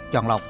chọn lọc.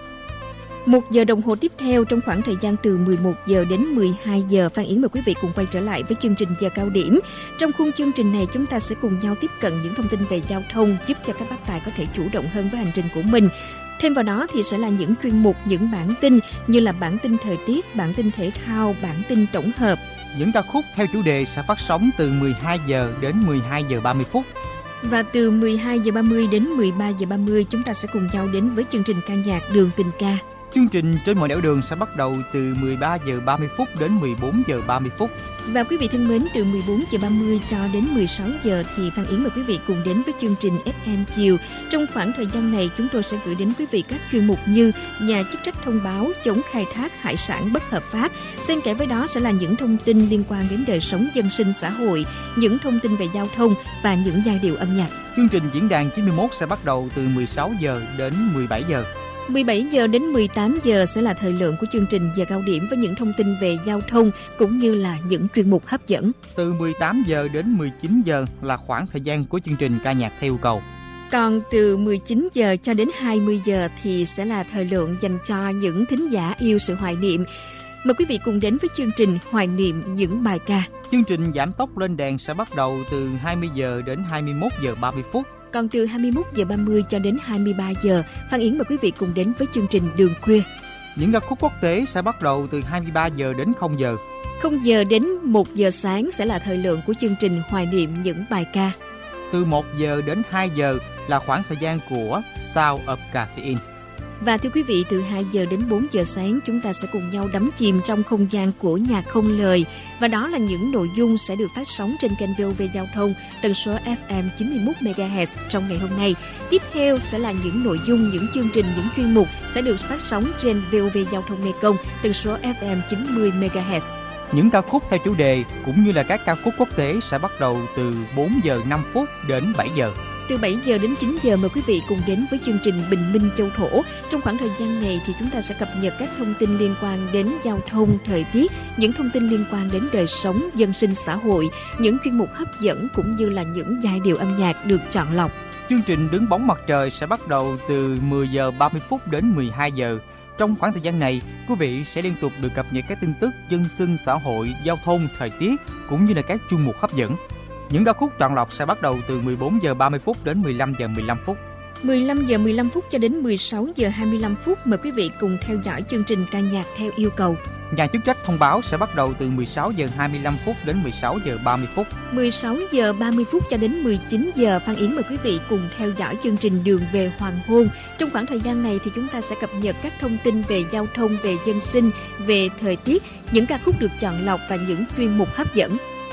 1 giờ đồng hồ tiếp theo trong khoảng thời gian từ 11 giờ đến 12 giờ, Phan Yến mời quý vị cùng quay trở lại với chương trình Giờ Cao Điểm. Trong khung chương trình này, chúng ta sẽ cùng nhau tiếp cận những thông tin về giao thông, giúp cho các bác tài có thể chủ động hơn với hành trình của mình. Thêm vào đó thì sẽ là những chuyên mục, những bản tin như là bản tin thời tiết, bản tin thể thao, bản tin tổng hợp. Những ca khúc theo chủ đề sẽ phát sóng từ 12 giờ đến 12 giờ 30 phút. Và từ 12 giờ 30 đến 13 giờ 30, chúng ta sẽ cùng nhau đến với chương trình ca nhạc Đường Tình Ca. Chương trình Trên Mọi Nẻo Đường sẽ bắt đầu từ 13 giờ 30 phút đến 14 giờ 30 phút. Và quý vị thân mến, từ 14 giờ 30 cho đến 16 giờ thì Phan Yến mời quý vị cùng đến với chương trình FM Chiều. Trong khoảng thời gian này, chúng tôi sẽ gửi đến quý vị các chuyên mục như nhà chức trách thông báo chống khai thác hải sản bất hợp pháp. Xen kẽ với đó sẽ là những thông tin liên quan đến đời sống dân sinh xã hội, những thông tin về giao thông và những giai điệu âm nhạc. Chương trình Diễn đàn 91 sẽ bắt đầu từ 16 giờ đến 17 giờ. 17 giờ đến 18 giờ sẽ là thời lượng của chương trình Giờ Cao Điểm với những thông tin về giao thông cũng như là những chuyên mục hấp dẫn. Từ 18 giờ đến 19 giờ là khoảng thời gian của chương trình ca nhạc theo yêu cầu. Còn từ 19 giờ cho đến 20 giờ thì sẽ là thời lượng dành cho những thính giả yêu sự hoài niệm. Mời quý vị cùng đến với chương trình Hoài niệm những bài ca. Chương trình Giảm tốc lên đèn sẽ bắt đầu từ 20 giờ đến 21 giờ 30 phút. Còn từ 21 giờ 30 cho đến 23 giờ, Phan Yến mời quý vị cùng đến với chương trình Đường Khuya. Những ca khúc quốc tế sẽ bắt đầu từ 23 giờ đến 0 giờ. 0 giờ đến 1 giờ sáng sẽ là thời lượng của chương trình Hoài niệm những bài ca. Từ 1 giờ đến 2 giờ là khoảng thời gian của Sound of Caffeine. Và thưa quý vị, từ 2 giờ đến 4 giờ sáng chúng ta sẽ cùng nhau đắm chìm trong không gian của nhạc không lời. Và đó là những nội dung sẽ được phát sóng trên kênh VOV Giao thông tần số FM 91 MHz trong ngày hôm nay. Tiếp theo sẽ là những nội dung, những chương trình, những chuyên mục sẽ được phát sóng trên VOV Giao thông Mekong tần số FM 90 MHz. Những ca khúc theo chủ đề cũng như là các ca khúc quốc tế sẽ bắt đầu từ 4 giờ 5 phút đến 7 giờ. Từ 7 giờ đến 9 giờ mời quý vị cùng đến với chương trình Bình Minh Châu Thổ. Trong khoảng thời gian này thì chúng ta sẽ cập nhật các thông tin liên quan đến giao thông, thời tiết, những thông tin liên quan đến đời sống, dân sinh xã hội, những chuyên mục hấp dẫn cũng như là những giai điệu âm nhạc được chọn lọc. Chương trình Đứng Bóng Mặt Trời sẽ bắt đầu từ 10 giờ 30 phút đến 12 giờ. Trong khoảng thời gian này, quý vị sẽ liên tục được cập nhật các tin tức dân sinh xã hội, giao thông, thời tiết cũng như là các chuyên mục hấp dẫn. Những ca khúc chọn lọc sẽ bắt đầu từ 14 giờ 30 phút đến 15 giờ 15 phút. 15 giờ 15 phút cho đến 16 giờ 25 phút mời quý vị cùng theo dõi chương trình ca nhạc theo yêu cầu. Nhà chức trách thông báo sẽ bắt đầu từ 16 giờ 25 phút đến 16 giờ 30 phút. 16 giờ 30 phút cho đến 19 giờ Phan Yến mời quý vị cùng theo dõi chương trình Đường về Hoàng hôn. Trong khoảng thời gian này thì chúng ta sẽ cập nhật các thông tin về giao thông, về dân sinh, về thời tiết, những ca khúc được chọn lọc và những chuyên mục hấp dẫn.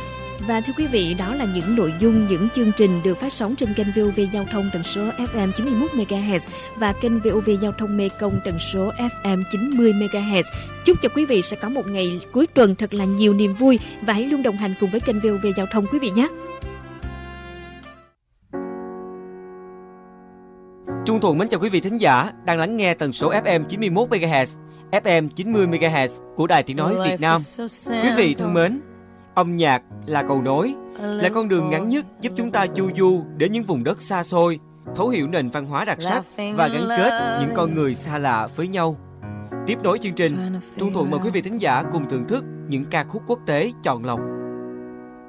Và thưa quý vị, đó là những nội dung, những chương trình được phát sóng trên kênh VOV Giao thông tần số FM 91 MHz và kênh VOV Giao thông Mekong tần số FM 90 MHz. Chúc cho quý vị sẽ có một ngày cuối tuần thật là nhiều niềm vui và hãy luôn đồng hành cùng với kênh VOV Giao thông quý vị nhé. Trung Thuận mến chào quý vị thính giả đang lắng nghe tần số FM 91 MHz, FM 90 MHz của Đài Tiếng nói Việt Nam. Quý vị thân mến, âm nhạc là cầu nối, là con đường ngắn nhất giúp chúng ta chu du đến những vùng đất xa xôi, thấu hiểu nền văn hóa đặc sắc và gắn kết những con người xa lạ với nhau. Tiếp nối chương trình, Trung Thuận mời quý vị thính giả cùng thưởng thức những ca khúc quốc tế chọn lọc.